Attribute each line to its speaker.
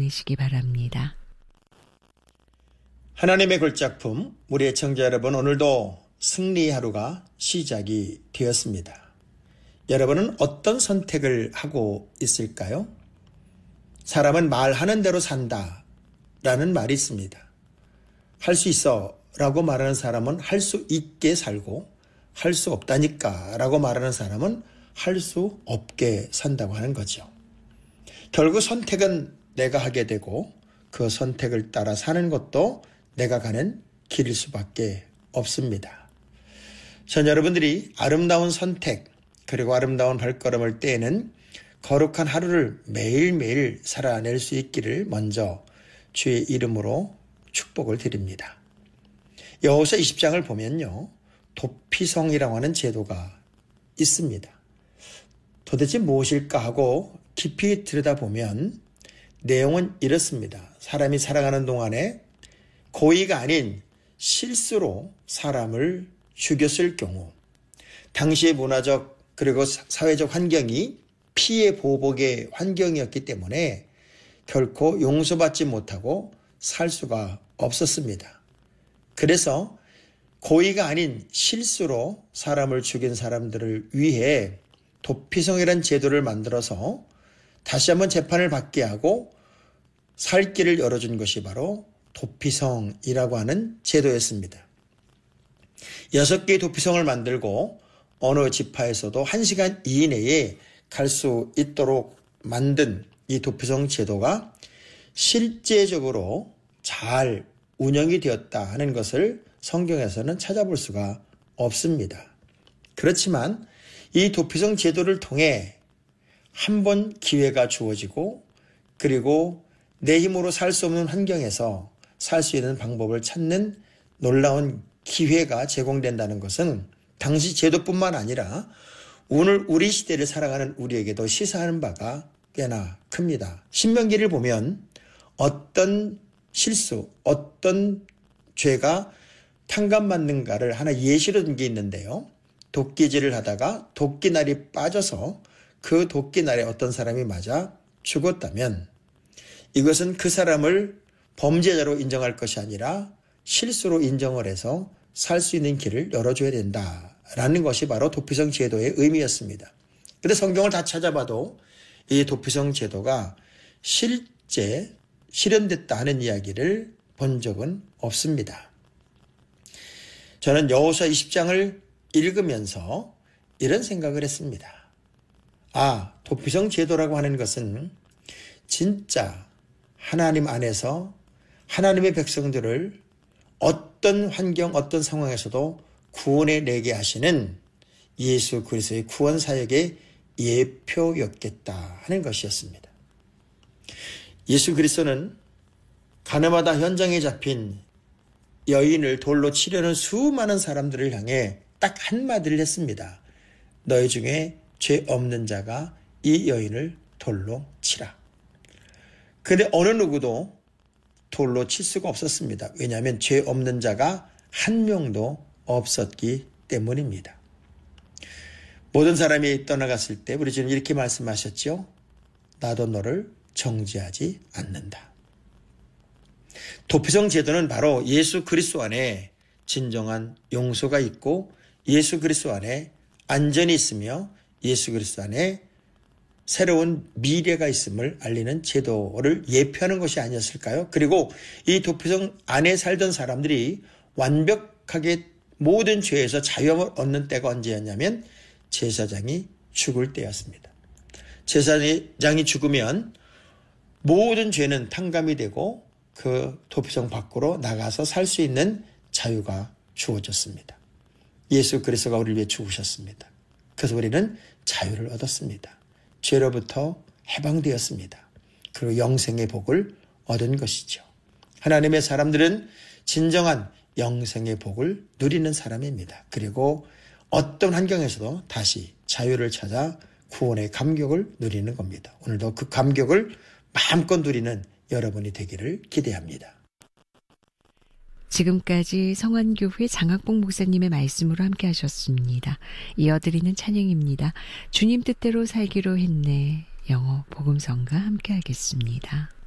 Speaker 1: 보내시기 바랍니다.
Speaker 2: 하나님의 걸작품, 우리 애청자 여러분, 오늘도 승리의 하루가 시작이 되었습니다. 여러분은 어떤 선택을 하고 있을까요? 사람은 말하는 대로 산다 라는 말이 있습니다. 할 수 있어 라고 말하는 사람은 할 수 있게 살고, 할 수 없다니까 라고 말하는 사람은 할 수 없게 산다고 하는 거죠. 결국 선택은 내가 하게 되고 그 선택을 따라 사는 것도 내가 가는 길일 수밖에 없습니다. 전 여러분들이 아름다운 선택 그리고 아름다운 발걸음을 떼는 거룩한 하루를 매일매일 살아낼 수 있기를 먼저 주의 이름으로 축복을 드립니다. 여호수아 20장을 보면요, 도피성이라고 하는 제도가 있습니다. 도대체 무엇일까 하고 깊이 들여다보면 내용은 이렇습니다. 사람이 살아가는 동안에 고의가 아닌 실수로 사람을 죽였을 경우, 당시의 문화적 그리고 사회적 환경이 피해 보복의 환경이었기 때문에 결코 용서받지 못하고 살 수가 없었습니다. 그래서 고의가 아닌 실수로 사람을 죽인 사람들을 위해 도피성이라는 제도를 만들어서 다시 한번 재판을 받게 하고 살 길을 열어준 것이 바로 도피성이라고 하는 제도였습니다. 6개의 도피성을 만들고 어느 지파에서도 1시간 이내에 갈 수 있도록 만든 이 도피성 제도가 실제적으로 잘 운영이 되었다 하는 것을 성경에서는 찾아볼 수가 없습니다. 그렇지만 이 도피성 제도를 통해 한 번 기회가 주어지고 그리고 내 힘으로 살 수 없는 환경에서 살 수 있는 방법을 찾는 놀라운 기회가 제공된다는 것은 당시 제도뿐만 아니라 오늘 우리 시대를 살아가는 우리에게도 시사하는 바가 꽤나 큽니다. 신명기를 보면 어떤 실수, 어떤 죄가 탕감받는가를 하나 예시로 든 게 있는데요. 도끼질을 하다가 도끼날이 빠져서 그 도끼날에 어떤 사람이 맞아 죽었다면 이것은 그 사람을 범죄자로 인정할 것이 아니라 실수로 인정을 해서 살 수 있는 길을 열어줘야 된다라는 것이 바로 도피성 제도의 의미였습니다. 그런데 성경을 다 찾아봐도 이 도피성 제도가 실제 실현됐다 하는 이야기를 본 적은 없습니다. 저는 여호수아 20장을 읽으면서 이런 생각을 했습니다. 도피성 제도라고 하는 것은 진짜 하나님 안에서 하나님의 백성들을 어떤 환경, 어떤 상황에서도 구원해내게 하시는 예수 그리스도의 구원 사역의 예표였겠다 하는 것이었습니다. 예수 그리스도는 가늠하다 현장에 잡힌 여인을 돌로 치려는 수많은 사람들을 향해 딱 한마디를 했습니다. 너희 중에 죄 없는 자가 이 여인을 돌로 치라. 그런데 어느 누구도 돌로 칠 수가 없었습니다. 왜냐하면 죄 없는 자가 한 명도 없었기 때문입니다. 모든 사람이 떠나갔을 때 우리 주님 이렇게 말씀하셨죠. 나도 너를 정죄하지 않는다. 도피성 제도는 바로 예수 그리스도 안에 진정한 용서가 있고 예수 그리스도 안에 안전이 있으며 예수 그리스도 안에 새로운 미래가 있음을 알리는 제도를 예표하는 것이 아니었을까요? 그리고 이 도피성 안에 살던 사람들이 완벽하게 모든 죄에서 자유함을 얻는 때가 언제였냐면 제사장이 죽을 때였습니다. 제사장이 죽으면 모든 죄는 탕감이 되고 그 도피성 밖으로 나가서 살 수 있는 자유가 주어졌습니다. 예수 그리스도가 우리를 위해 죽으셨습니다. 그래서 우리는 자유를 얻었습니다. 죄로부터 해방되었습니다. 그리고 영생의 복을 얻은 것이죠. 하나님의 사람들은 진정한 영생의 복을 누리는 사람입니다. 그리고 어떤 환경에서도 다시 자유를 찾아 구원의 감격을 누리는 겁니다. 오늘도 그 감격을 마음껏 누리는 여러분이 되기를 기대합니다.
Speaker 1: 지금까지 성안교회 장학봉 목사님의 말씀으로 함께 하셨습니다. 이어드리는 찬양입니다. 주님 뜻대로 살기로 했네. 영어 복음성과 함께 하겠습니다.